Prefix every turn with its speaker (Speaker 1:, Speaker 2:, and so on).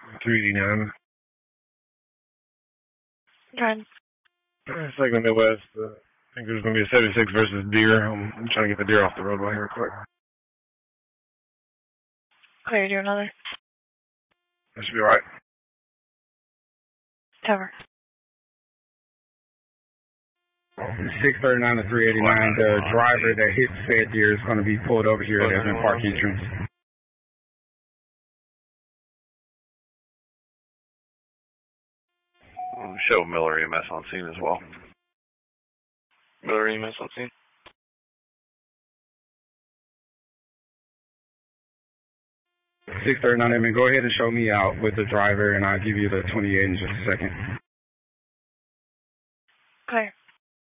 Speaker 1: 389.
Speaker 2: Okay.
Speaker 1: Segment Midwest. I think there's going to be a 76 versus deer. I'm trying to get the deer off the roadway here real quick.
Speaker 2: Clear, do another.
Speaker 1: That should be alright.
Speaker 2: Cover.
Speaker 3: 639 to 389. The driver that hit said deer is going to be pulled over here at Evan Park entrance.
Speaker 4: Show Miller EMS on scene as well.
Speaker 5: Miller EMS on scene.
Speaker 3: 639, Evan, go ahead and show me out with the driver, and I'll give you the 28 in just a second.
Speaker 2: Clear.